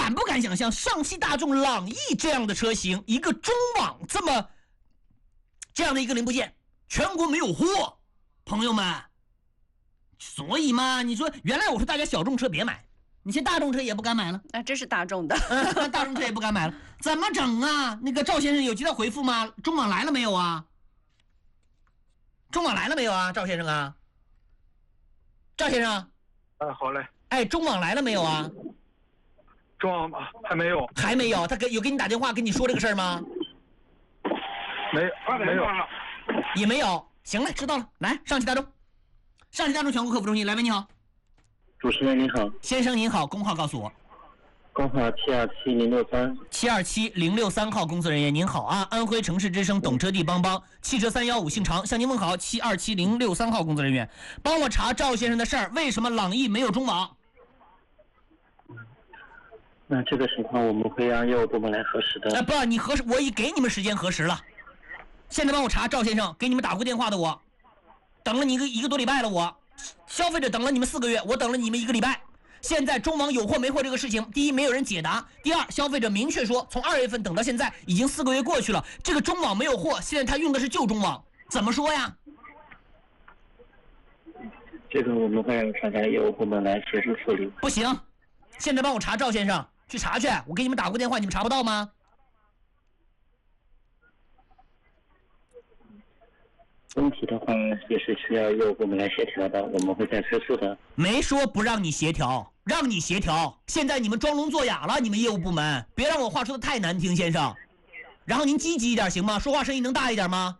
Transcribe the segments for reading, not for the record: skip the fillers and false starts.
敢不敢想象上汽大众朗逸这样的车型，一个中网这样的一个零部件，全国没有货，朋友们。所以嘛，你说原来我说大家小众车别买，你现在大众车也不敢买了。 这是大众的， 大众车也不敢买了，怎么整啊？那个赵先生有接到回复吗？中网来了没有啊？中网来了没有啊？赵先生啊，赵先生。 好嘞。 哎，中网来了没有啊？ 中网还没有。 还没有，他有给你打电话跟你说这个事儿吗？ 没有， 也没有。行了，知道了。来，上汽大众全国客服中心，来，喂，你好。 主持人您好。 先生您好，工号告诉我。 工号727063。 727063号工作人员您好啊，安徽城市之声懂车帝帮帮汽车315姓常向您问好。727063号工作人员，帮我查赵先生的事儿，为什么朗逸没有中网？ 那这个情况我们会让业务部门来核实的。 不，你核实，我已给你们时间核实了。现在帮我查赵先生，给你们打过电话的我，等了你一个多礼拜了，我消费者等了你们4个月，我等了你们1个礼拜。现在中网有货没货这个事情，第一没有人解答，第二消费者明确说，从2月份等到现在已经4个月过去了，这个中网没有货，现在他用的是旧中网，怎么说呀？ 这个我们会让厂家业务部门来协助处理。 不行，现在帮我查赵先生，去查去，我给你们打过电话，你们查不到吗？ 问题的话也是需要业务部门来协调的，我们会再催促的。 没说不让你协调，让你协调。现在你们装聋作哑了，你们业务部门，别让我话说的太难听，先生。然后您积极一点行吗？说话声音能大一点吗？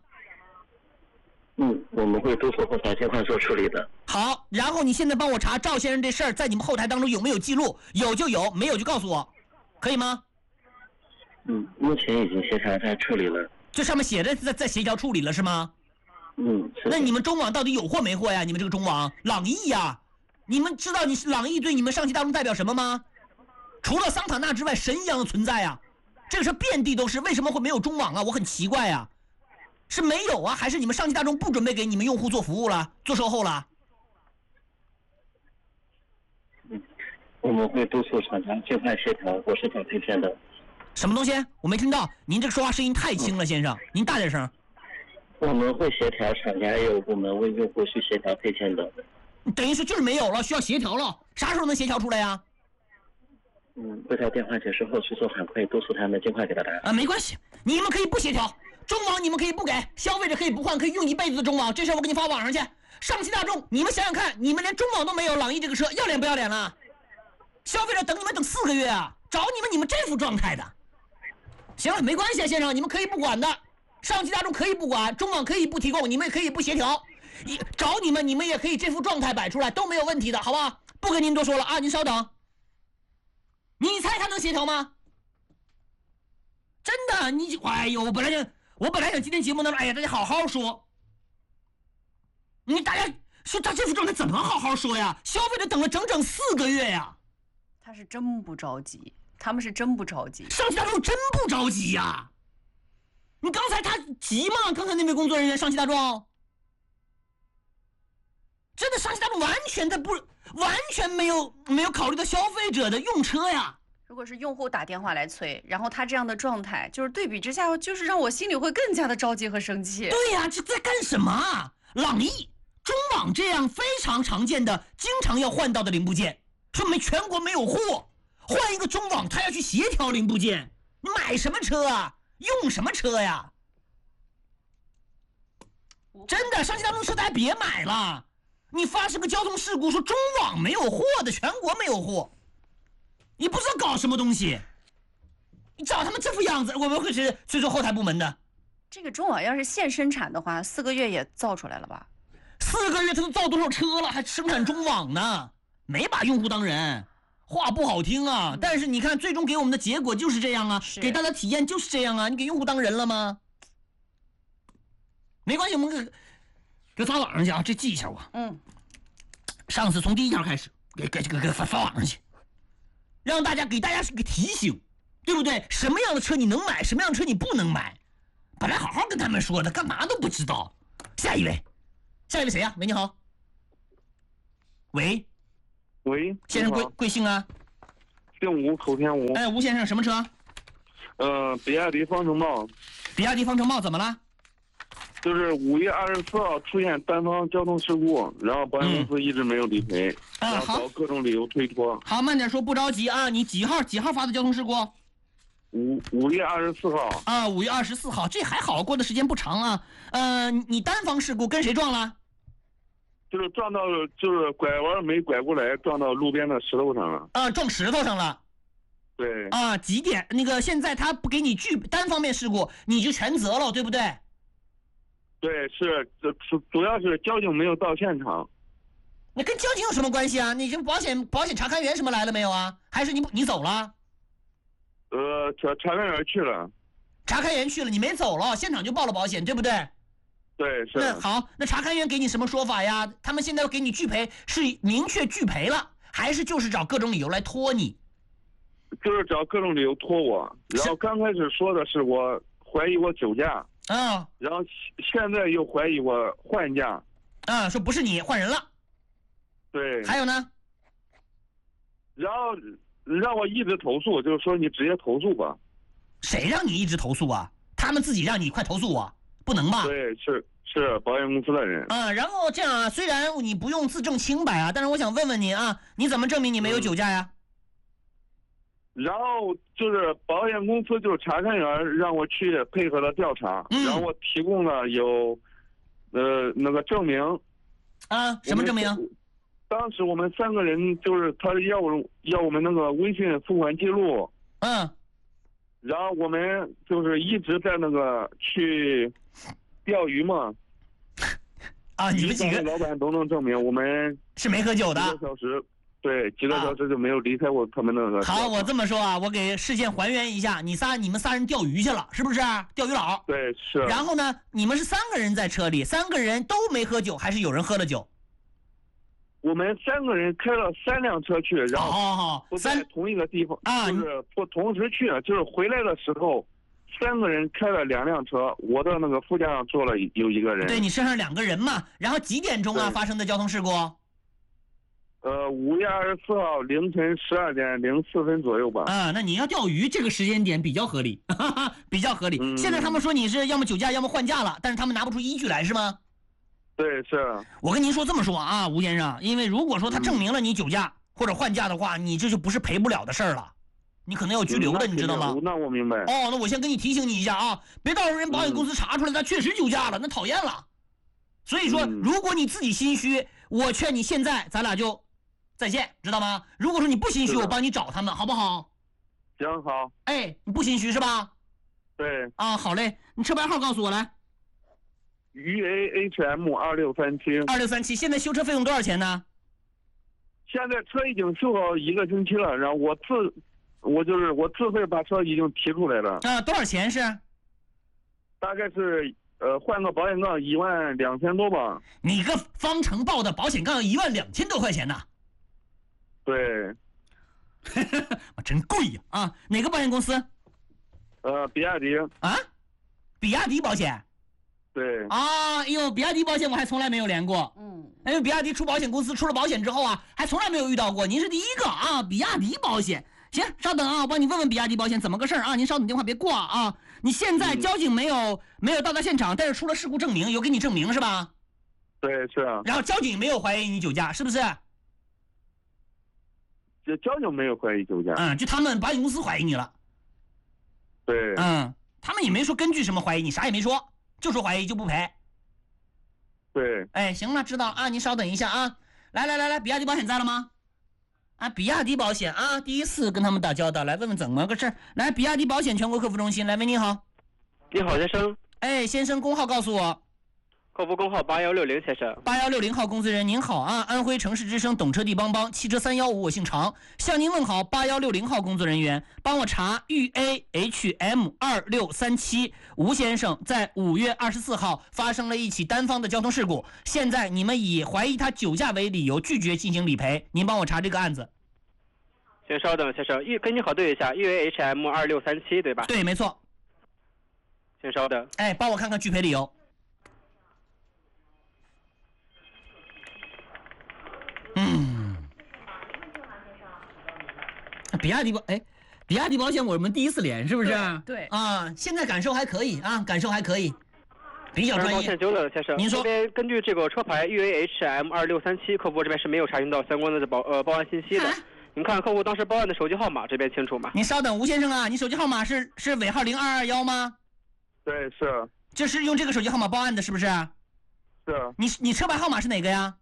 我们会督促后台尽快做处理的。 好，然后你现在帮我查赵先生这事儿，在你们后台当中有没有记录？有就有，没有就告诉我，可以吗？ 目前已经协调在处理了。 这上面写着在协调处理了是吗？ 是。 那你们中网到底有货没货呀？你们这个中网朗逸呀，你们知道朗逸对你们上汽大众代表什么吗？除了桑塔纳之外，神一样的存在啊！这个是遍地都是，为什么会没有中网啊？我很奇怪呀，是没有啊，还是你们上汽大众不准备给你们用户做服务了，做售后了？ 我们会督促厂家尽快协调，我是找配件的。 什么东西？我没听到，您这个说话声音太轻了，先生，您大点声。 我们会协调厂家业务部门为用户去协调配件的。 等于是就是没有了，需要协调了，啥时候能协调出来呀？ 会在电话结束后去做反馈，督促他们尽快给他答案。 没关系，你们可以不协调，中网你们可以不给，消费者可以不换，可以用一辈子的中网，这事我给你发网上去。上汽大众，你们想想看，你们连中网都没有，朗逸这个车要脸不要脸了？消费者等你们等4个月啊，找你们这副状态的。行了，没关系啊，先生，你们可以不管的。上汽大众可以不管，中网可以不提供，你们也可以不协调，找你们也可以这副状态摆出来，都没有问题的，好吧？不跟您多说了啊，您稍等。你猜他能协调吗？真的，哎呦，我本来想今天节目当中，哎呀，大家好好说。大家说他这副状态怎么好好说呀？消费者等了整整4个月呀。 他是真不着急，他们是真不着急。 上汽大众真不着急呀。你刚才他急吗？刚才那位工作人员，上汽大众，真的上汽大众完全没有考虑到消费者的用车呀。 如果是用户打电话来催，然后他这样的状态，就是对比之下，就是让我心里会更加的着急和生气。 对呀，这在干什么啊？朗逸、中网这样非常常见的、经常要换到的零部件，说全国没有货，换一个中网，他要去协调零部件，你买什么车啊？用什么车呀？真的，上汽大众车大家别买了。你发生个交通事故，说中网没有货的，全国没有货，你不知道搞什么东西。你找他们这副样子，我们会是催促后台部门的。 这个中网要是现生产的话，4个月也造出来了吧 ？4个月他都造多少车了，还生产中网呢？没把用户当人。话不好听啊，但是你看最终给我们的结果就是这样啊，给大家体验就是这样啊，你给用户当人了吗？没关系，我们给发网上去啊，这记一下我。上次从第1条开始给发网上去，让给大家是个提醒，对不对？什么样的车你能买，什么样的车你不能买，本来好好跟他们说的，干嘛都不知道。下一位谁呀？喂，你好。 喂， 先生贵姓啊？ 姓吴，口天吴。 哎，吴先生，什么车？ 比亚迪方程豹。 比亚迪方程豹怎么了？ 就是5月24号出现单方交通事故，然后保险公司一直没有理赔，然后找各种理由推脱。 好，慢点说，不着急啊。你几号发的交通事故 ？5月24号。 啊，5月24号，这还好，过的时间不长啊。你单方事故跟谁撞了？ 就是撞到，就是拐弯没拐过来，撞到路边的石头上了。 啊，撞石头上了。 对。 啊，几点？那个现在他不给你单方面事故，你就全责了，对不对？ 对，是，主要是交警没有到现场。 那跟交警有什么关系啊？你这保险查勘员什么来了没有啊？还是你走了？ 查勘员去了。 查勘员去了，你没走了，现场就报了保险，对不对？ 对，是。 那好，那查勘员给你什么说法呀？他们现在要给你拒赔，是明确拒赔了，还是就是找各种理由来拖你？ 就是找各种理由拖我。然后刚开始说的是我怀疑我酒驾。 啊， 然后现在又怀疑我换驾， 说不是你换人了， 对， 还有呢， 然后让我一直投诉，就是说你直接投诉吧。 谁让你一直投诉啊？他们自己让你快投诉我，不能吧？ 对，是保险公司的人。 然后这样啊，虽然你不用自证清白啊，但是我想问问你啊，你怎么证明你没有酒驾呀？ 然后就是保险公司就是查勘员让我去配合的调查，然后我提供了有，那个证明。 什么证明？ 当时我们3个人就是他要我们那个微信付款记录。然后我们就是一直在那个去钓鱼嘛。 你们几个老板都能证明我们是没喝酒的。 几个小时。对，几个小时就没有离开过他们那个。 好，我这么说啊，我给事件还原一下，你们仨人钓鱼去了，是不是？钓鱼佬。 对，是。 然后呢，你们是3个人在车里，3个人都没喝酒，还是有人喝了酒？ 我们3个人开了3辆车去，然后不在同一个地方，就是不同时去，就是回来的时候，3个人开了2辆车，我的那个副驾上坐了有1个人。 对，你身上2个人嘛。然后几点钟发生的交通事故 ？5月24号凌晨12点04分左右吧。 那你要钓鱼，这个时间点比较合理，比较合理。现在他们说你是要么酒驾，要么换驾了，但是他们拿不出依据来，是吗？ 对，是。 我跟您说这么说啊，吴先生，因为如果说他证明了你酒驾或者换驾的话，你这就不是赔不了的事儿了，你可能要拘留的，你知道吗？ 那我明白。 那我先跟你提醒你一下啊，别到时候人保险公司查出来他确实酒驾了，那讨厌了。所以说，如果你自己心虚，我劝你现在咱俩就在线，知道吗？如果说你不心虚，我帮你找他们，好不好？ 行，好。 你不心虚是吧？ 对。 好嘞，你车牌号告诉我来。 UAHM 2637。 2637，现在修车费用多少钱呢？ 现在车已经修好1个星期了，然后我自费把车已经提出来了。 多少钱是？ 大概是换个保险杠12000多吧。 你个方程豹的保险杠要12000多块钱呢？ 对。 真贵呀！哪个保险公司？ 比亚迪。 比亚迪保险。 对。 比亚迪保险我还从来没有连过。因为比亚迪出保险公司出了保险之后还从来没有遇到过，您是第一个比亚迪保险。行，稍等我帮你问问比亚迪保险怎么个事儿您稍等电话别挂你现在交警没有到达现场，但是出了事故证明，有给你证明是吧？ 对，是。 然后交警没有怀疑你酒驾，是不是？ 这交警没有怀疑酒驾。 就他们保险公司怀疑你了。 对。 他们也没说根据什么怀疑你，啥也没说，就说怀疑就不赔。 对。 行了，知道您稍等一下来，比亚迪保险在了吗？比亚迪保险第一次跟他们打交道，来问问怎么个事儿。来，比亚迪保险全国客服中心，来，喂，你好。 你好，先生。 先生，工号告诉我。 客服工号8160，先生。 8160号公司人，您好安徽城市之声懂车帝帮帮汽车315，我姓常，向您问好。8160号工作人员，帮我查UAHM 2637，吴先生在5月24号发生了一起单方的交通事故，现在你们以怀疑他酒驾为理由拒绝进行理赔，您帮我查这个案子。 先稍等，先生，跟你核对一下，UAHM 2637对吧？ 对，没错。 先稍等。 帮我看看拒赔理由。 比亚迪保险我们第一次连，是不是？ 对啊，现在感受还可以啊，感受还可以，比较专业。 抱歉久等，先生。 您说。 这边根据这个车牌UAHM2637，客服这边是没有查询到相关的报案信息的。您看客户当时报案的手机号码这边清楚吗？ 您稍等，吴先生啊，你手机号码是尾号0221吗？ 对，是。 就是用这个手机号码报案的，是不是？ 是。 你车牌号码是哪个呀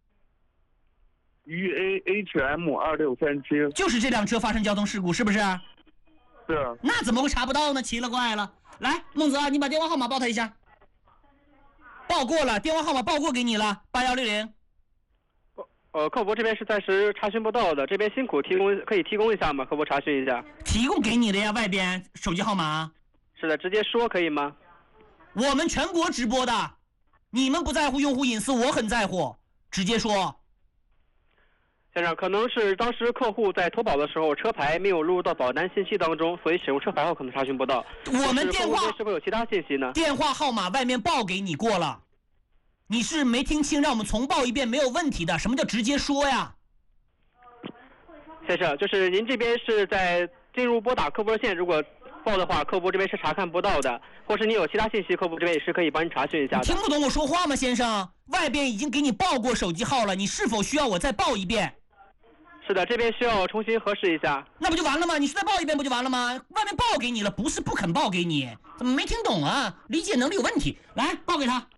？UAHM2637。 就是这辆车发生交通事故，是不是？ 是。 那怎么会查不到呢？奇了怪了。来，孟子啊，你把电话号码报他一下。报过了，电话号码报过给你了，8160。 客服这边是暂时查询不到的，这边辛苦可以提供一下吗？客服查询一下。 提供给你的呀，外边手机号码。 是的，直接说可以吗？ 我们全国直播的，你们不在乎用户隐私，我很在乎，直接说。 先生，可能是当时客户在投保的时候，车牌没有录入到保单信息当中，所以使用车牌后可能查询不到。 我们电话是否有其他信息呢？ 电话号码外面报给你过了，你是没听清，让我们重报一遍没有问题的。什么叫直接说呀？ 先生，就是您这边是在进入拨打客服热线，如果报的话，客服这边是查看不到的，或是你有其他信息，客服这边也是可以帮你查询一下的。 听不懂我说话吗，先生？外边已经给你报过手机号了，你是否需要我再报一遍？ 是的，这边需要重新核实一下。 那不就完了吗？你再报一遍不就完了吗？外面报给你了，不是不肯报给你，怎么没听懂啊？理解能力有问题，来报给他。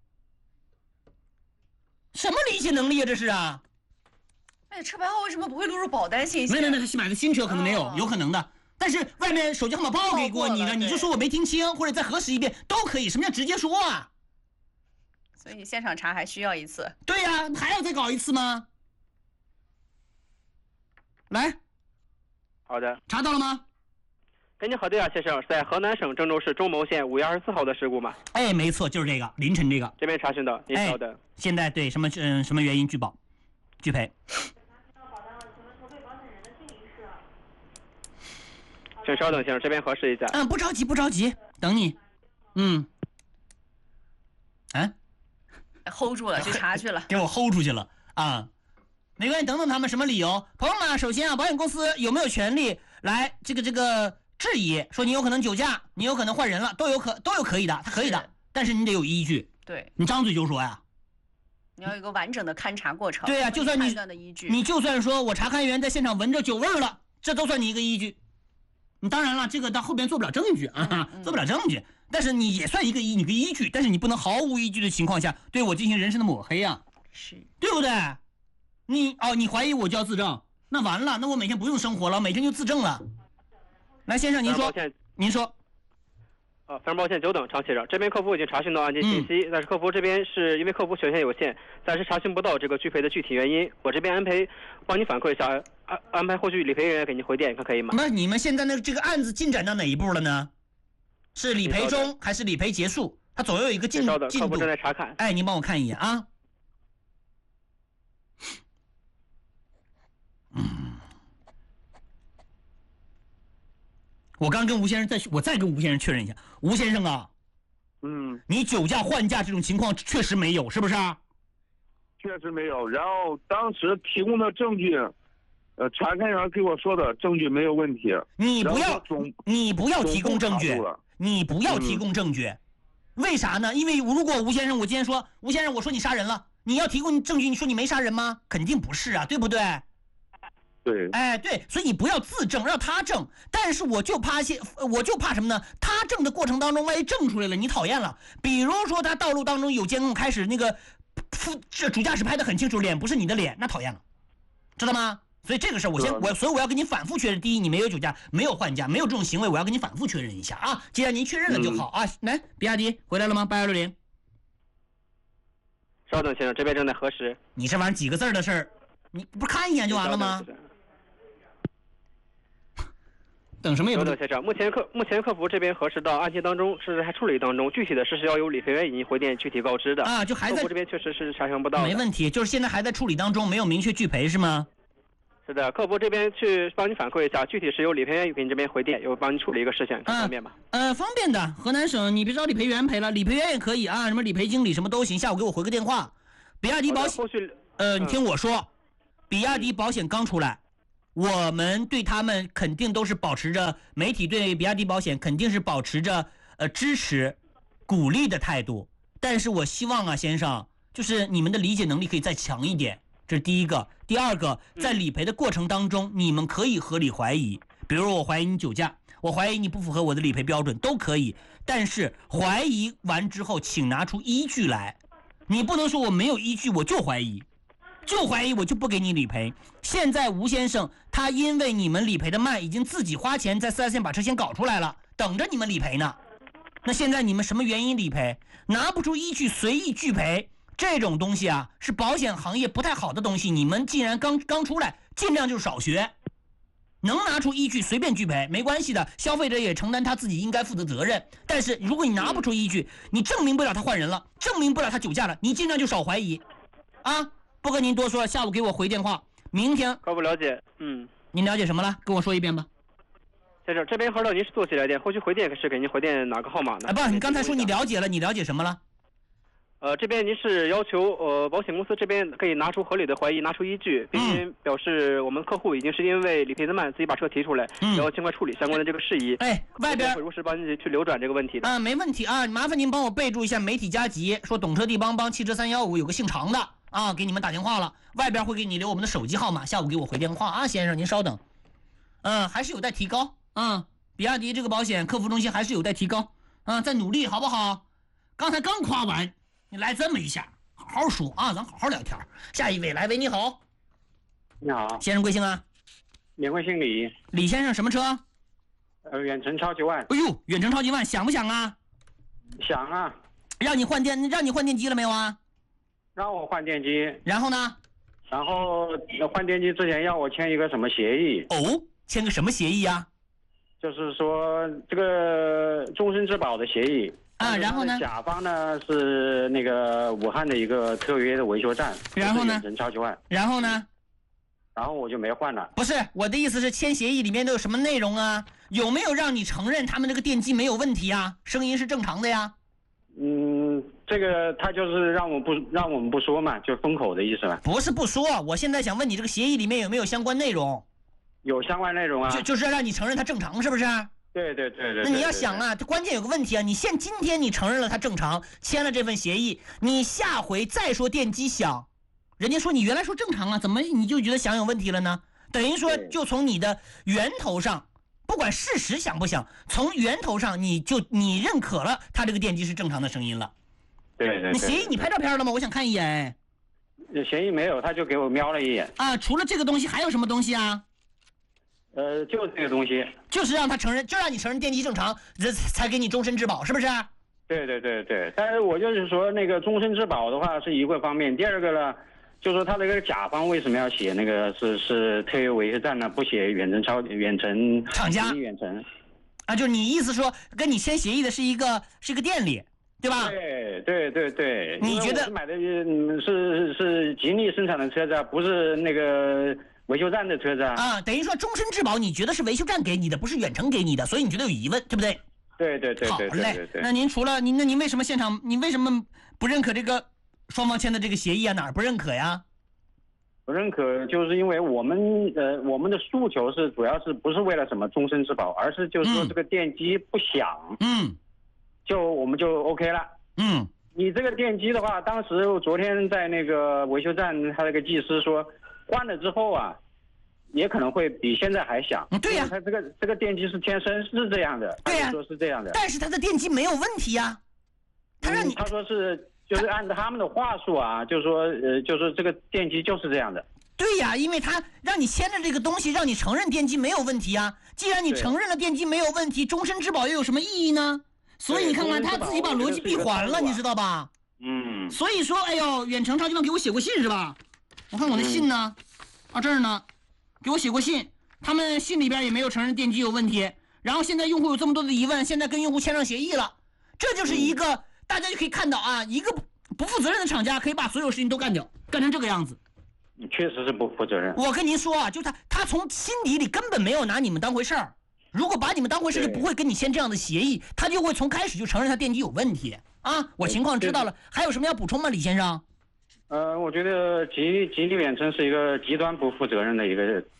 什么理解能力啊？这是啊？ 哎，车牌号为什么不会录入保单信息？ 没，他买的新车可能没有，有可能的。但是外面手机号码报给过你了，你就说我没听清，或者再核实一遍都可以。什么叫直接说啊？ 所以现场查还需要一次。 对呀，还要再搞一次吗？来， 好的， 查到了吗？ 跟您核对啊，先生，在河南省郑州市中牟县5月24号的事故吗？ 哎，没错，就是这个凌晨这个。 这边查询到，您稍等。 现在对什么原因拒保、拒赔？ 请稍等，先生，这边核实一下。 不着急，不着急，等你。 hold 住了，去查去了， 给我 hold 出去了啊！没关系，等等他们什么理由？朋友们，首先啊，保险公司有没有权利来这个质疑，说你有可能酒驾，你有可能换人了，都有可以的，他可以的，但是你得有依据。 对， 你张嘴就说呀。 你要有一个完整的勘查过程。 对呀，就算判断的依据， 你就算说我查勘员在现场闻着酒味了，这都算你一个依据。你当然了，这个到后边做不了证据啊，做不了证据，但是你也算一个依据，但是你不能毫无依据的情况下对我进行人身的抹黑啊， 是对不对？你怀疑我就要自证，那完了，那我每天不用生活了，每天就自证了。来，先生您说，您说。 非常抱歉，久等，常先生，这边客服已经查询到案件信息，但是客服这边是因为客服权限有限，暂时查询不到这个拒赔的具体原因。我这边帮你反馈一下，安排后续理赔人员给您回电，看可以吗？ 那你们现在这个案子进展到哪一步了呢？是理赔中还是理赔结束？它总有一个进度。 客服正在查看。 哎，您帮我看一眼啊。我刚跟吴先生我再跟吴先生确认一下，吴先生啊，你酒驾换驾这种情况确实没有，是不是？ 确实没有。然后当时提供的证据，查勘员给我说的证据没有问题。 你不要提供证据，你不要提供证据，为啥呢？因为如果吴先生，我今天说吴先生，我说你杀人了，你要提供证据，你说你没杀人吗？肯定不是啊，对不对？ 对， 哎，对，所以你不要自证，让他证。但是我就怕什么呢？他证的过程当中，万一证出来了，你讨厌了。比如说他道路当中有监控，开始那个这主驾驶拍得很清楚，脸不是你的脸，那讨厌了，知道吗？所以这个事所以我要跟你反复确认。第一，你没有酒驾，没有换驾，没有这种行为，我要跟你反复确认一下啊。既然您确认了就好啊。来，比亚迪回来了吗？8160。 稍等，先生，这边正在核实。 你这玩意儿几个字的事儿，你不是看一眼就完了吗？等什么也不等，先生，目前客服这边核实到案件当中是还处理当中，具体的事实要由理赔员以及回电具体告知的啊，就还在客服这边确实是查询不到。 没问题，就是现在还在处理当中，没有明确拒赔是吗？ 是的，客服这边去帮你反馈一下，具体是由理赔员给你这边回电，有帮你处理一个事项，方便吗？ 方便的，河南省你别找理赔员赔了，理赔员也可以啊，什么理赔经理什么都行，下午给我回个电话。比亚迪保险，你听我说，比亚迪保险刚出来。 我们对他们肯定都是保持着，媒体对比亚迪保险肯定是保持着支持、鼓励的态度。但是我希望啊，先生，就是你们的理解能力可以再强一点，这是第一个。第二个，在理赔的过程当中，你们可以合理怀疑，比如我怀疑你酒驾，我怀疑你不符合我的理赔标准，都可以。但是怀疑完之后，请拿出依据来，你不能说我没有依据，我就怀疑。我就不给你理赔。现在吴先生他因为你们理赔的慢，已经自己花钱在4S店把车先搞出来了，等着你们理赔呢。那现在你们什么原因理赔？拿不出依据随意拒赔，这种东西啊是保险行业不太好的东西。你们既然刚出来，尽量就少学。能拿出依据随便拒赔没关系的，消费者也承担他自己应该负的责任。但是如果你拿不出依据，你证明不了他换人了，证明不了他酒驾了，你尽量就少怀疑啊。不跟您多说了，下午给我回电话。明天客户了解， 您了解什么了？跟我说一遍吧。 先生，这边合到您是坐起来电，后续回电是给您回电哪个号码呢？ 不，你刚才说你了解了，你了解什么了？ 这边您是要求保险公司这边可以拿出合理的怀疑，拿出依据，并且表示我们客户已经是因为理赔的慢，自己把车提出来，然后尽快处理相关的这个事宜。 外边会如实帮您去流转这个问题的。 没问题啊，麻烦您帮我备注一下媒体加急，说懂车帝帮汽车315有个姓常的啊，给你们打电话了，外边会给你留我们的手机号码，下午给我回电话啊，先生您稍等。还是有待提高比亚迪这个保险客服中心还是有待提高再努力好不好？刚才刚夸完。你来这么一下，好好说啊，咱好好聊天。下一位来，喂，你好。 你好， 先生贵姓啊？ 免贵姓李。 李先生什么车？ 远程超级万。 哎呦，远程超级万，想不想啊？ 想啊。 让你换电机了没有啊？ 让我换电机。 然后呢？ 然后换电机之前要我签一个什么协议？ 哦，签个什么协议啊？ 就是说这个终身质保的协议。 然后呢？ 甲方呢是那个武汉的一个特约的维修站， 然后呢？ 远程超级万。 然后呢？ 然后我就没换了。 不是，我的意思是签协议里面都有什么内容啊？有没有让你承认他们这个电机没有问题啊？声音是正常的呀？ 这个他就是让我们不说嘛，就封口的意思嘛。 不是不说，我现在想问你这个协议里面有没有相关内容？ 有相关内容啊。 就是让你承认它正常，是不是？ 对。 那你要想啊，关键有个问题啊，你今天你承认了它正常，签了这份协议，你下回再说电机响，人家说你原来说正常啊，怎么你就觉得响有问题了呢？等于说就从你的源头上，不管事实响不响，从源头上你认可了它这个电机是正常的声音了。 对。 你协议你拍照片了吗？我想看一眼。 协议没有，他就给我瞄了一眼。 除了这个东西还有什么东西啊？ 就是这个东西， 就是让他承认，就让你承认电机正常，才给你终身质保，是不是？ 对。但是我就是说，那个终身质保的话是一个方面，第二个呢，就是说他那个甲方为什么要写那个是特约维修站呢？不写远程厂家远程就是你意思说跟你签协议的是一个店里，对吧？ 对。 你觉得我买的是吉利生产的车子，不是那个维修站的车子等于说终身质保你觉得是维修站给你的，不是远程给你的，所以你觉得有疑问，对不对？ 对。 好嘞。那您那您为什么现场你为什么不认可这个双方签的这个协议啊？哪儿不认可呀？ 不认可就是因为我们的诉求是主要是不是为了什么终身质保，而是就是说这个电机不响，我们就 OK 了。你这个电机的话，当时昨天在那个维修站，他那个技师说换了之后啊，也可能会比现在还响。 对呀， 他这个电机是天生是这样的。 对呀， 说是这样的。 但是他的电机没有问题呀，他让你他说是就是按他们的话术啊，就是说这个电机就是这样的。 对呀，因为他让你签的这个东西，让你承认电机没有问题啊。既然你承认了电机没有问题，终身质保又有什么意义呢？所以你看看他自己把逻辑闭环了，你知道吧？所以说，哎呦，远程超级万给我写过信是吧？我看我的信呢，这儿呢，给我写过信，他们信里边也没有承认电机有问题。然后现在用户有这么多的疑问，现在跟用户签上协议了，这就是一个大家就可以看到啊，一个不负责任的厂家可以把所有事情都干掉，干成这个样子。 确实是不负责任。 我跟您说啊，就他从心底里根本没有拿你们当回事儿。如果把你们当回事，就不会跟你签这样的协议，他就会从开始就承认他电机有问题啊。我情况知道了，还有什么要补充吗，李先生？ 我觉得吉利远程是一个极端不负责任的一个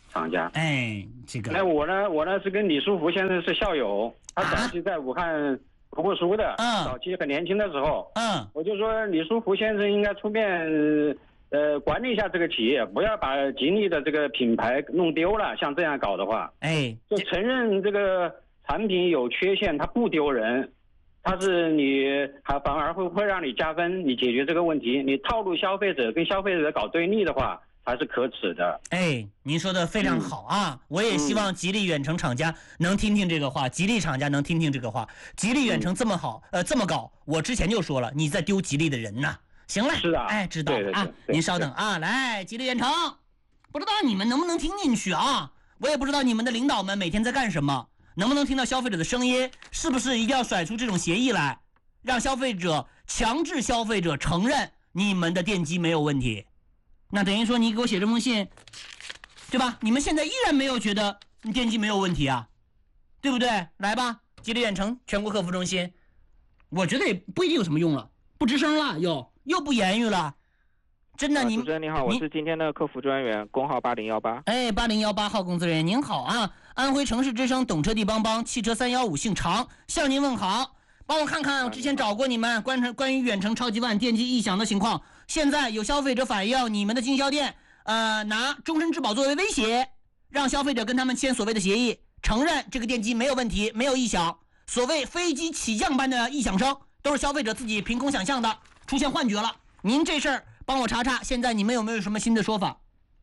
厂家。 哎，这个。 那我呢是跟李书福先生是校友，他早期在武汉读过书的，早期很年轻的时候，我就说李书福先生应该出面管理一下这个企业，不要把吉利的这个品牌弄丢了。像这样搞的话，就承认这个产品有缺陷，它不丢人，它是你还反而会让你加分，你解决这个问题。你套路消费者，跟消费者搞对立的话，还是可耻的。 您说的非常好啊！我也希望吉利远程厂家能听听这个话，吉利厂家能听听这个话。吉利远程这么好，这么搞，我之前就说了，你在丢吉利的人呐。行了， 是的， 知道了啊。您稍等啊，来，吉利远程，不知道你们能不能听进去啊？我也不知道你们的领导们每天在干什么，能不能听到消费者的声音？是不是一定要甩出这种协议来，让消费者强制消费者承认你们的电机没有问题？那等于说你给我写这封信，对吧？你们现在依然没有觉得你电机没有问题啊，对不对？来吧，吉利远程全国客服中心，我觉得也不一定有什么用了，不吱声了又不言语了，真的。 主持人您好，我是今天的客服专员，工号8018。 8018号工作人员您好啊，安徽城市之声懂车帝邦邦汽车315姓常向您问好，帮我看看我之前找过你们关于远程超级万电机异响的情况。现在有消费者反映你们的经销店拿终身质保作为威胁，让消费者跟他们签所谓的协议，承认这个电机没有问题，没有异响。所谓飞机起降般的异响声都是消费者自己凭空想象的，出现幻觉了。您这事儿帮我查查，现在你们有没有什么新的说法？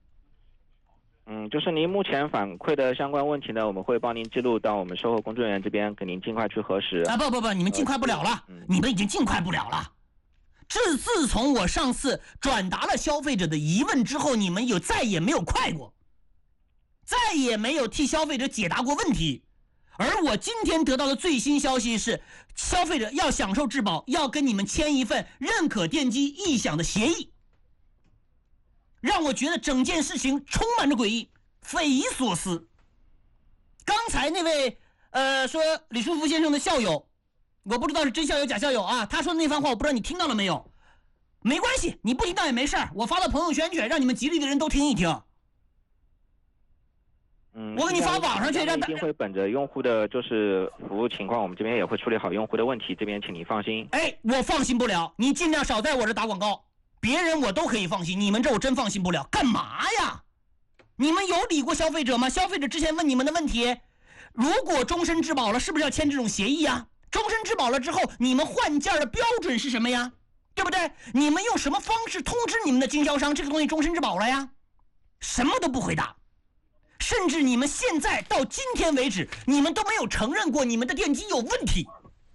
就是您目前反馈的相关问题呢，我们会帮您记录到我们售后工作人员这边，给您尽快去核实。 不，你们尽快不了了，你们已经尽快不了了。自从我上次转达了消费者的疑问之后，你们再也没有快过，再也没有替消费者解答过问题。而我今天得到的最新消息是，消费者要享受质保，要跟你们签一份认可电机异响的协议，让我觉得整件事情充满着诡异，匪夷所思。刚才那位说李书福先生的校友，我不知道是真校友假校友啊，他说的那番话我不知道你听到了没有。没关系，你不听到也没事儿，我发到朋友圈去，让你们吉利的人都听一听。我给你发网上去，让一定会本着用户的就是服务情况，我们这边也会处理好用户的问题，这边请你放心。 我放心不了，你尽量少在我这打广告，别人我都可以放心，你们这我真放心不了。干嘛呀？你们有理过消费者吗？消费者之前问你们的问题，如果终身质保了，是不是要签这种协议呀？终身质保了之后，你们换件的标准是什么呀？对不对？你们用什么方式通知你们的经销商这个东西终身质保了呀？什么都不回答。甚至你们现在到今天为止，你们都没有承认过你们的电机有问题。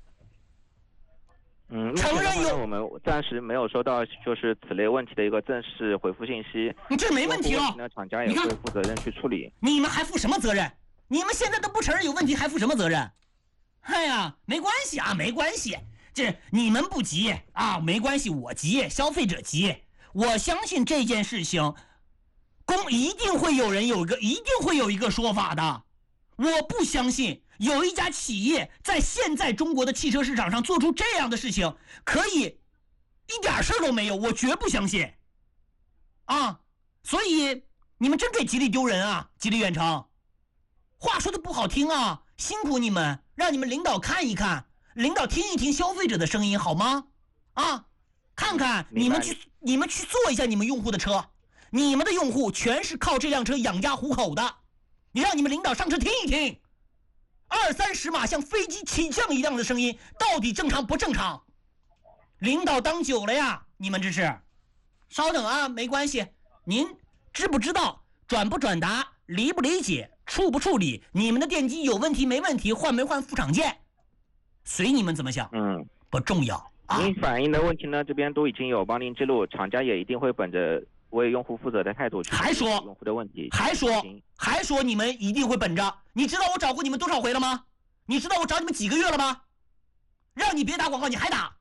承认有， 我们暂时没有收到就是此类问题的一个正式回复信息。 你这没问题了， 那厂家也会负责任去处理。 你们还负什么责任？你们现在都不承认有问题，还负什么责任？哎呀，没关系啊，没关系，这你们不急啊，没关系，我急，消费者急。我相信这件事情。一定会有一个说法的。我不相信有一家企业在现在中国的汽车市场上做出这样的事情可以一点事都没有，我绝不相信啊！所以你们真给吉利丢人啊，吉利远程。话说的不好听啊，辛苦你们，让你们领导看一看，领导听一听消费者的声音好吗？啊，看看你们去做一下你们用户的车。你们的用户全是靠这辆车养家糊口的，你让你们领导上车听一听，20-30码像飞机起降一样的声音到底正常不正常？领导当久了呀，你们这是。稍等啊，没关系，您知不知道，转不转达，理不理解，处不处理，你们的电机有问题没问题，换没换副厂件，随你们怎么想，不重要啊。 您反映的问题呢，这边都已经有帮您记录，厂家也一定会本着为用户负责的态度去还说用户的问题， 还说你们一定会本着。你知道我找过你们多少回了吗？你知道我找你们几个月了吗？让你别打广告你还打。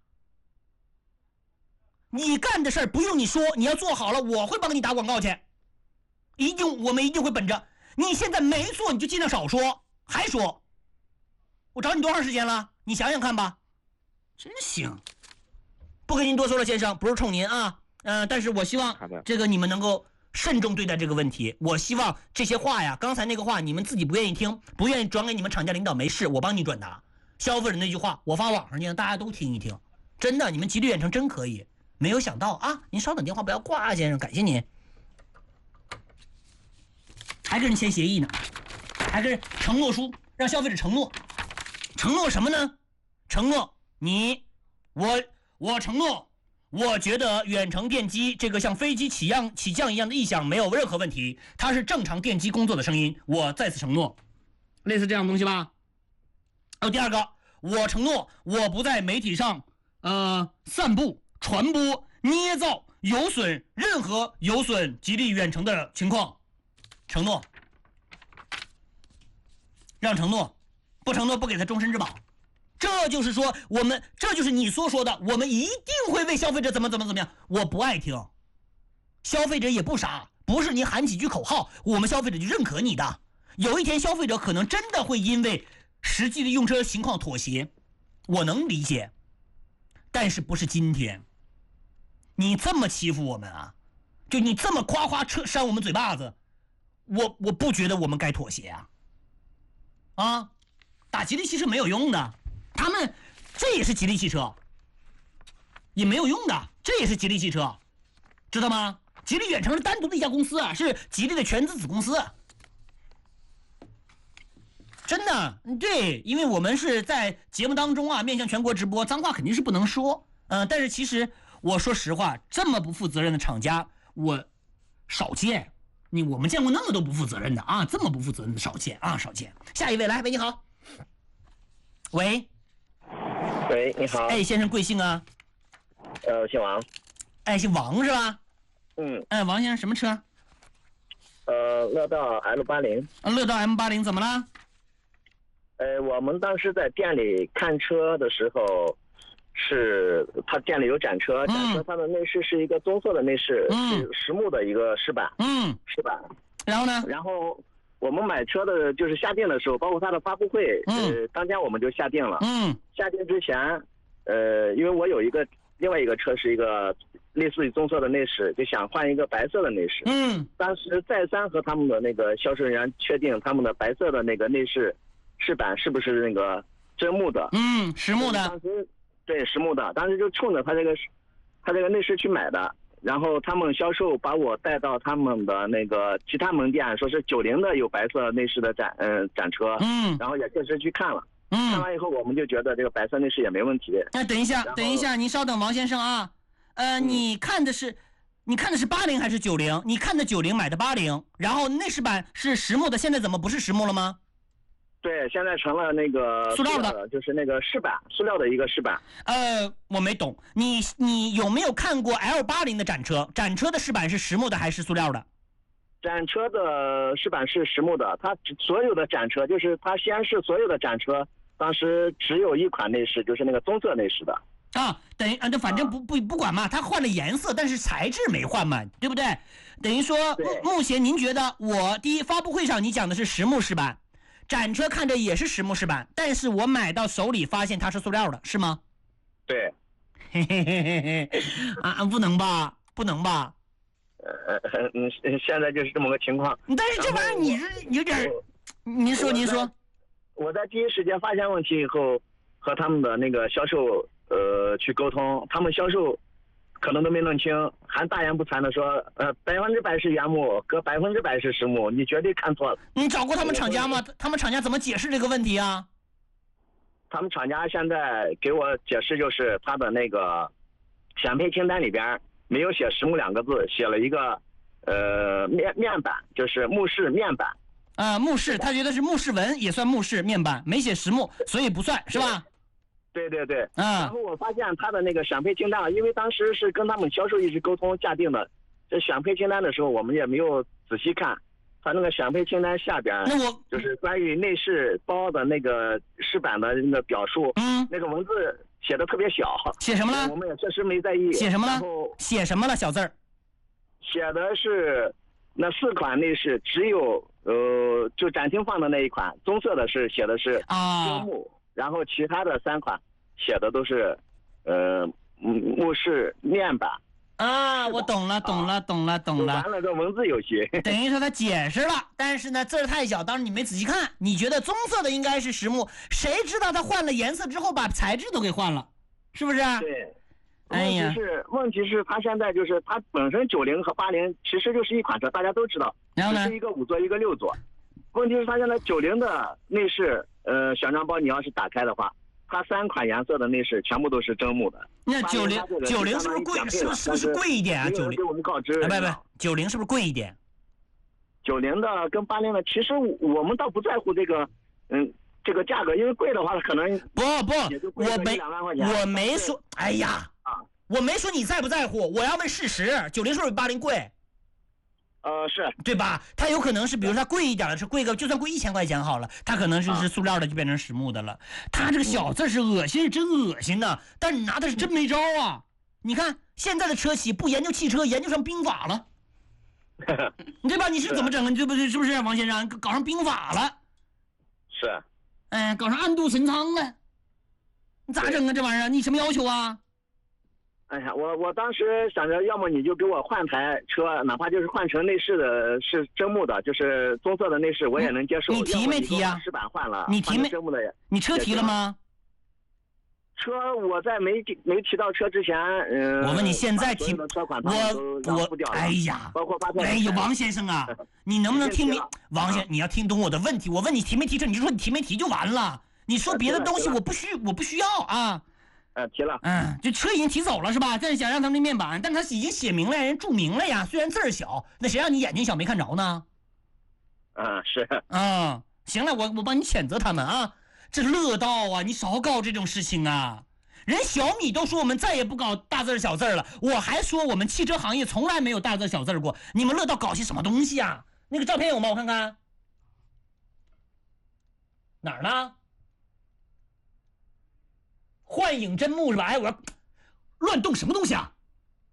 你干的事儿不用你说，你要做好了我会帮你打广告去。我们一定会本着。你现在没做你就尽量少说，还说。我找你多长时间了？你想想看吧。真行。不跟您多说了，先生，不是冲您啊。但是我希望这个你们能够慎重对待这个问题。我希望这些话呀，刚才那个话你们自己不愿意听，不愿意转给你们厂家领导，没事，我帮你转达。消费者那句话我发网上去，让大家都听一听。真的，你们吉利远程真可以。没有想到啊，您稍等，电话不要挂啊，先生，感谢您。还跟人签协议呢，还跟人承诺书，让消费者承诺什么呢？承诺我承诺。我觉得远程电机这个像飞机起降一样的异响没有任何问题，它是正常电机工作的声音，我再次承诺，类似这样的东西吧。第二个，我承诺我不在媒体上散布、传播、捏造任何有损吉利远程的情况，承诺。让承诺，不承诺不给他终身质保。这就是说，这就是你所说的，我们一定会为消费者怎么样。我不爱听，消费者也不傻，不是你喊几句口号，我们消费者就认可你的。有一天，消费者可能真的会因为实际的用车情况妥协，我能理解，但是不是今天。你这么欺负我们啊，就你这么夸扇我们嘴巴子，我不觉得我们该妥协啊！打吉利汽车没有用的。他们这也是吉利汽车，也没有用的，这也是吉利汽车，知道吗？吉利远程是单独的一家公司啊，是吉利的全资子公司。真的，对，因为我们是在节目当中啊，面向全国直播，脏话肯定是不能说，但是其实我说实话，这么不负责任的厂家我少见，我们见过那么多不负责任的啊，这么不负责任的少见。下一位来，喂，你好。喂， 你好。 哎，先生贵姓啊？ 姓王。 哎，姓王是吧？ 哎， 王先生什么车？ 乐道 M80。 乐道 M80 怎么了？ 我们当时在店里看车的时候，他店里有展车，它的内饰是一个棕色的内饰，是实木的一个饰板。饰板。 然后呢？ 然后我们买车的就是下定的时候，包括它的发布会，当天我们就下定了。下定之前，因为我有另外一个车是一个类似于棕色的内饰，就想换一个白色的内饰。当时再三和他们的那个销售人员确定他们的白色的那个内饰饰板是不是那个真木的。 实木的。 当时对实木的，当时就冲着他这个内饰去买的。然后他们销售把我带到他们的那个其他门店，说是90的有白色内饰的展车，然后也确实去看了，看完以后我们就觉得这个白色内饰也没问题。 等一下，您稍等，王先生啊，你看的是80还是90？你看的90，买的80，然后内饰板是实木的，现在怎么不是实木了吗？ 对，现在成了那个塑料的， 就是那个饰板，塑料的一个饰板。 我没懂，你有没有看过 L80的展车？展车的饰板是实木的还是塑料的？ 展车的饰板是实木的，它所有的展车就是它西安市所有的展车，当时只有一款内饰，就是那个棕色内饰的。 等于反正不管嘛，它换了颜色，但是材质没换嘛，对不对？等于说目前您觉得第一发布会上你讲的是实木饰板。展车看着也是实木饰板，但是我买到手里发现它是塑料的，是吗？ 对。 不能吧？ 现在就是这么个情况。 但是这玩意儿你是有点，您说。 我在第一时间发现问题以后，和他们的那个销售去沟通，他们销售可能都没弄清，还大言不惭的说100%是原木，搁100%是实木，你绝对看错了。 你找过他们厂家吗？他们厂家怎么解释这个问题啊？ 他们厂家现在给我解释，就是他的那个选配清单里边没有写实木2个字，写了一个面板，就是木饰面板。 木饰，他觉得是木饰纹也算木饰面板，没写实木，所以不算，是吧？ 对。然后我发现他的那个选配清单，因为当时是跟他们销售一直沟通价定的，这选配清单的时候我们也没有仔细看，他那个选配清单下边，就是关于内饰包的那个饰板的那个表述，那个文字写的特别小。 写什么了？ 我们也确实没在意。 写什么了？写什么了？小字儿。 写的是那4款内饰，只有就展厅放的那一款棕色的是写的是真木。然后其他的3款写的都是木饰面板。 啊，我懂了。 玩了个文字游戏。 等于说他解释了，但是呢字儿太小，当时你没仔细看，你觉得棕色的应该是实木，谁知道他换了颜色之后把材质都给换了，是不是？ 对。问题是他现在就是他本身90和80其实就是一款车，大家都知道， 然后呢， 是一个5座一个6座。问题是他现在90的内饰，小张包你要是打开的话，它3款颜色的内饰全部都是真木的。 那90是不是贵？是不是贵一点啊？90 给我们告知。 不，90是不是贵一点 ？90的跟80的，其实我们倒不在乎这个，这个价格，因为贵的话可能不，我没说，哎呀。我没说你在不在乎，我要问事实。90是不是比80贵？ 是对吧？它有可能是，比如它贵一点的是贵个，就算贵1000块钱好了，它可能是塑料的就变成实木的了。它这个小字是恶心，是真恶心呐！但你拿的是真没招啊！你看现在的车企不研究汽车，研究上兵法了，对吧？你是怎么整？对不对？是不是王先生搞上兵法了？ 是， 搞上暗度陈仓了，你咋整啊？这玩意儿你什么要求啊？ 哎呀，我当时想着，要么你就给我换台车，哪怕就是换成内饰的是真木的，就是棕色的内饰，我也能接受。 你提没提啊？ 饰板换了， 你提没？ 真木的， 你车提了吗？ 车我在没提到车之前， 我问你现在提车款我哎呀， 包括发票。 哎呀，王先生啊，你能不能听明？王先生，你要听懂我的问题。我问你提没提车，你就说你提没提就完了。你说别的东西我不需要啊。 提了。 就车已经提走了是吧？但是想让他们面板，但他已经写明了，人注明了呀。虽然字儿小，那谁让你眼睛小没看着呢？ 是。 行了，我帮你谴责他们啊。这乐道啊，你少搞这种事情啊！人小米都说我们再也不搞大字小字了，我还说我们汽车行业从来没有大字小字过。你们乐道搞些什么东西啊？那个照片有吗？我看看。哪儿呢？幻影真木是吧？哎，我要乱动什么东西啊？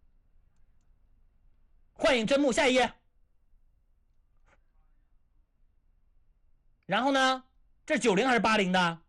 幻影真木，下一页。然后呢？这是90还是80的？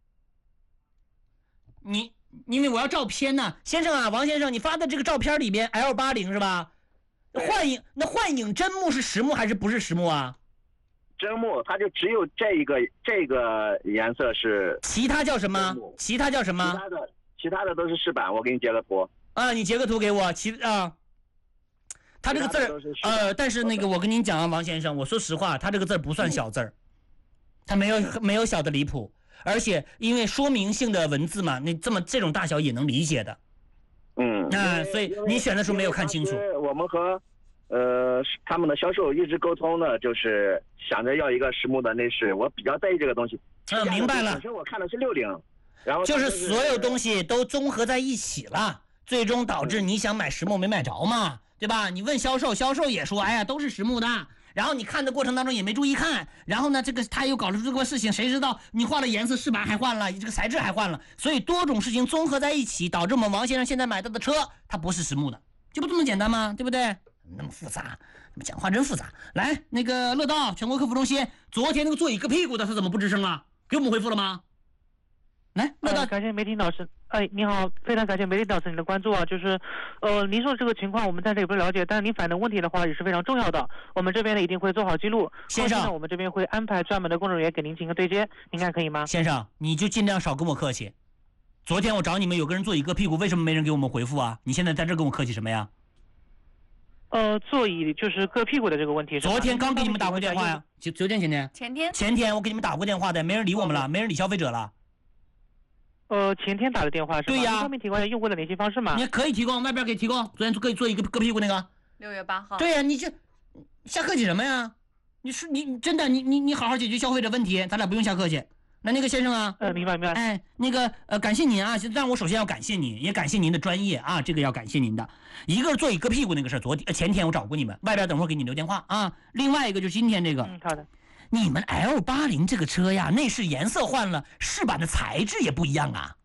因为我要照片呢，先生啊，王先生，你发的这个照片里边 L80是吧？幻影真木是实木还是不是实木啊？ 真木，它就只有这个颜色是。 其他叫什么？其他的都是饰板，我给你截个图。 你截个图给我。他这个字儿，但是那个我跟您讲啊，王先生，我说实话，他这个字儿不算小字儿。它没有小的离谱，而且因为说明性的文字嘛，那这种大小也能理解的。所以你选的时候没有看清楚。 我们和他们的销售一直沟通的，就是想着要一个实木的内饰，我比较在意这个东西。 明白了。 本身我看的是60，然后就是所有东西都综合在一起了，最终导致你想买实木没买着嘛，对吧？你问销售，销售也说，哎呀，都是实木的。然后你看的过程当中也没注意看，然后呢，这个他又搞了这个事情，谁知道你换了颜色，饰板还换了，这个材质还换了，所以多种事情综合在一起，导致我们王先生现在买到的车，它不是实木的，就不这么简单吗？对不对？那么复杂，讲话真复杂。来，那个乐道全国客服中心，昨天那个座椅硌屁股的，他怎么不吱声了？给我们回复了吗？来，乐道， 感谢媒体老师。你好，非常感谢媒体老师您的关注啊。就是，您说这个情况我们暂时也不了解，但是您反映的问题的话也是非常重要的。我们这边呢一定会做好记录。 先生， 我们这边会安排专门的工作人员给您进行对接，您看可以吗？ 先生，你就尽量少跟我客气。昨天我找你们有个人座椅硌屁股，为什么没人给我们回复啊？你现在在这跟我客气什么呀？ 座椅就是硌屁股的这个问题。 昨天刚给你们打过电话呀？昨天前天我给你们打过电话的，没人理我们了，没人理消费者了。 前天打的电话是吧？ 对呀。 方便提供一下用户的联系方式吗？ 你可以提供，外边可以提供。昨天可以做一个硌屁股那个。 6月8号。 对呀，你这瞎客气什么呀？你说你真的你好好解决消费者问题，咱俩不用瞎客气。那个先生啊， 明白。 哎，那个感谢您啊，但我首先要感谢您，也感谢您的专业啊，这个要感谢您的。一个是座椅硌屁股那个事儿，前天我找过你们，外边等会儿给你留电话啊。另外一个就是今天这个。 好的。 你们 L80这个车呀，内饰颜色换了，饰板的材质也不一样啊。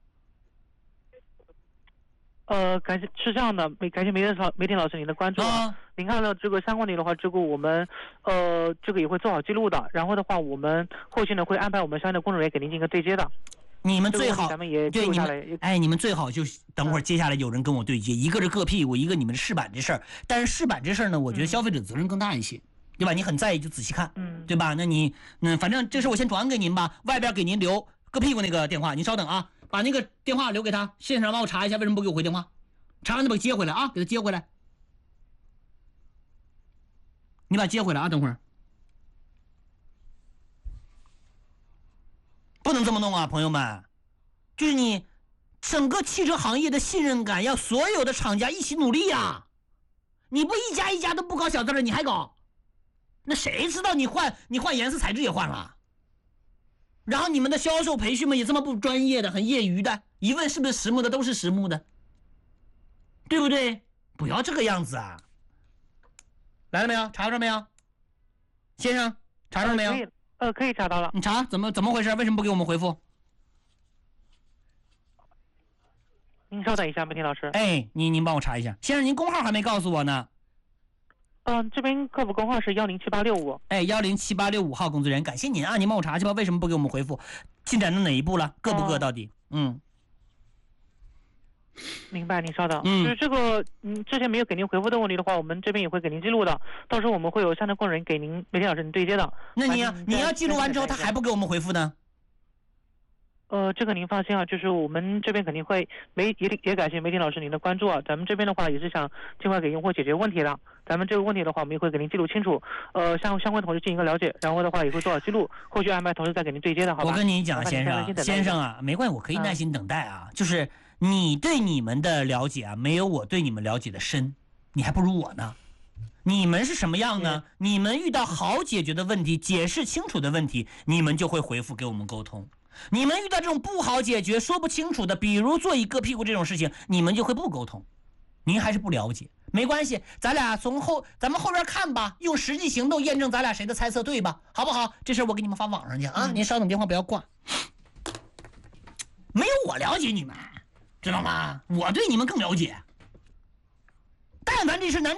感谢是这样的，感谢媒体老师您的关注啊。您看到这个相关的话，这个我们这个也会做好记录的。然后的话，我们后续呢会安排我们相应的工作人员给您进行对接的。 你们最好咱们也对你们，你们最好就等会儿接下来有人跟我对接，一个是硌屁股，一个你们的试板这事儿。但是试板这事儿呢，我觉得消费者责任更大一些，对吧？你很在意就仔细看，对吧？那反正这事我先转给您吧，外边给您留硌屁股那个电话，您稍等啊，把那个电话留给他，现场帮我查一下为什么不给我回电话，查完再把接回来啊，给他接回来。你把接回来啊，等会儿。不能这么弄啊，朋友们，就是你整个汽车行业的信任感要所有的厂家一起努力呀。你不一家一家都不搞小字了，你还搞，那谁知道你换颜色材质也换了，然后你们的销售培训们也这么不专业的，很业余的，一问是不是实木的都是实木的，对不对？不要这个样子啊。来了没有？查着没有？先生，查着没有？ 可以查到了。 你查怎么回事？为什么不给我们回复？ 您稍等一下，梅婷老师。 哎，您帮我查一下，先生，您工号还没告诉我呢。 这边客服工号是107865。 哎，107865号工作人员，感谢您啊，您帮我查去吧，为什么不给我们回复？进展到哪一步了？硌不硌到底？ 明白，您稍等。就是这个，之前没有给您回复的问题的话，我们这边也会给您记录的。到时候我们会有相关工人给您梅婷老师对接的。 那你要记录完之后，他还不给我们回复呢？ 这个您放心啊，就是我们这边肯定会也感谢梅婷老师您的关注啊。咱们这边的话也是想尽快给用户解决问题的。咱们这个问题的话，我们也会给您记录清楚。相关同事进行一个了解，然后的话也会做好记录，后续安排同事再给您对接的，好吧？ 我跟你讲，先生啊，没关系，我可以耐心等待啊。就是你对你们的了解啊，没有我对你们了解的深，你还不如我呢。你们是什么样呢？你们遇到好解决的问题，解释清楚的问题，你们就会回复给我们沟通。你们遇到这种不好解决、说不清楚的，比如座椅硌屁股这种事情，你们就会不沟通。您还是不了解，没关系，咱们后边看吧，用实际行动验证咱俩谁的猜测对吧？好不好？这事我给你们发网上去啊，您稍等，电话不要挂。没有我了解你们，知道吗？我对你们更了解。但凡这事难